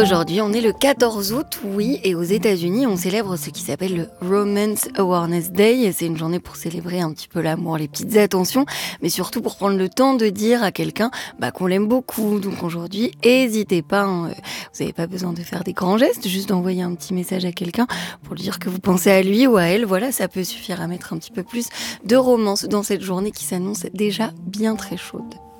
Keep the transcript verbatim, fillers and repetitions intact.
Aujourd'hui, on est le quatorze août, oui, et aux États-Unis, on célèbre ce qui s'appelle le Romance Awareness Day. C'est une journée pour célébrer un petit peu l'amour, les petites attentions, mais surtout pour prendre le temps de dire à quelqu'un bah, qu'on l'aime beaucoup. Donc aujourd'hui, n'hésitez pas, hein, vous n'avez pas besoin de faire des grands gestes, juste d'envoyer un petit message à quelqu'un pour lui dire que vous pensez à lui ou à elle. Voilà, ça peut suffire à mettre un petit peu plus de romance dans cette journée qui s'annonce déjà bien très chaude.